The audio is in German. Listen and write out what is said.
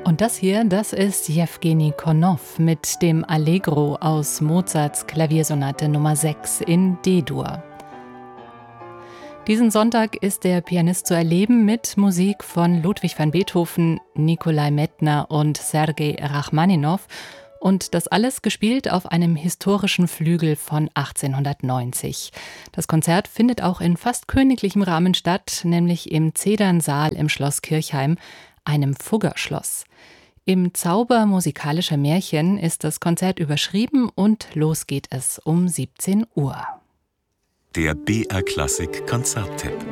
Und das hier, das ist Jewgeni Konow mit dem Allegro aus Mozarts Klaviersonate Nummer 6 in D-Dur. Diesen Sonntag ist der Pianist zu erleben mit Musik von Ludwig van Beethoven, Nikolai Medtner und Sergei Rachmaninow. Und das alles gespielt auf einem historischen Flügel von 1890. Das Konzert findet auch in fast königlichem Rahmen statt, nämlich im Zedernsaal im Schloss Kirchheim, einem Fuggerschloss. Im Zauber musikalischer Märchen ist das Konzert überschrieben und los geht es um 17 Uhr. Der BR Klassik Konzerttipp.